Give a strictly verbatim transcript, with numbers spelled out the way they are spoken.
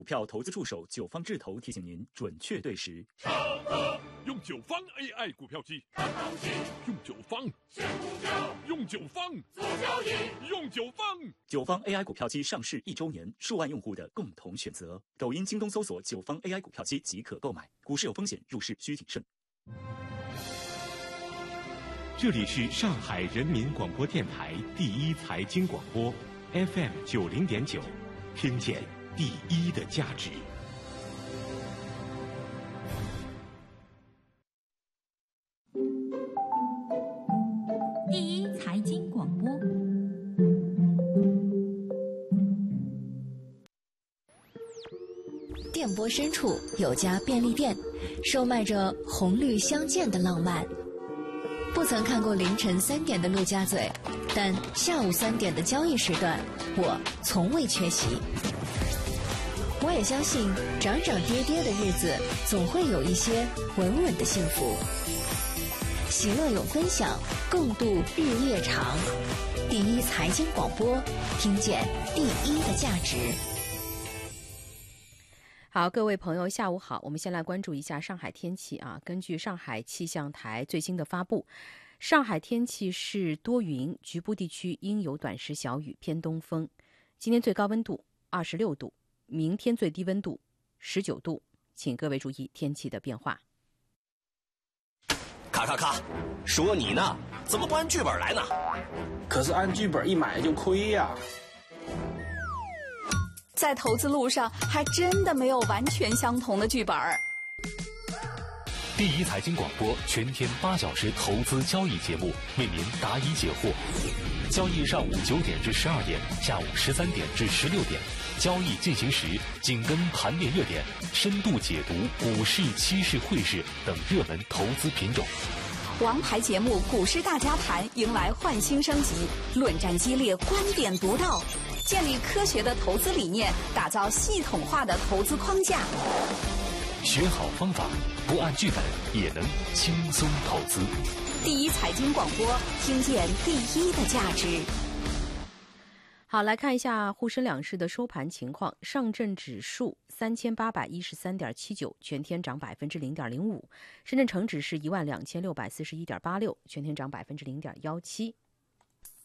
股票投资助手九方智投提醒您准确对时。 上课用九方 A I 股票机，看东西用九方，选股票用九方，做交易用九方。 九方 A I 股票机上市一周年，数万用户的共同选择。抖音、京东搜索九方 A I 股票机即可购买。股市有风险，入市需谨慎。 这里是上海人民广播电台第一财经广播 F M 九零点九，听见第一的价值。 第一财经广播。 电波深处有家便利店，售卖着红绿相间的浪漫。不曾看过凌晨三点的陆家嘴，但下午三点的交易时段，我从未缺席。我也相信，涨涨跌跌的日子，总会有一些稳稳的幸福。喜乐有分享，共度日夜长。第一财经广播，听见第一的价值。 好，各位朋友，下午好。我们先来关注一下上海天气啊。根据上海气象台最新的发布，上海天气是多云，局部地区应有短时小雨，偏东风。今天最高温度二十六度，明天最低温度十九度，请各位注意天气的变化。 咔咔咔，说你呢，怎么不按剧本来呢？ 可是按剧本一买就亏呀。 在投资路上，还真的没有完全相同的剧本。 第一财经广播全天八小时投资交易节目，为您答疑解惑。交易上午九点至十二点，下午十三点至十六点。交易进行时，紧跟盘面热点，深度解读股市、期市、汇市等热门投资品种。 王牌节目《股市大家谈》迎来焕新升级，论战激烈，观点独到，建立科学的投资理念，打造系统化的投资框架。 学好方法，不按剧本也能轻松投资。 第一财经广播，听见第一的价值。 好，来看一下沪深两市的收盘情况。上证指数三千八百一十三点七九，全天涨百分之零点零五；深圳成指是一万两千六百四十一点八六，全天涨百分之零点幺七。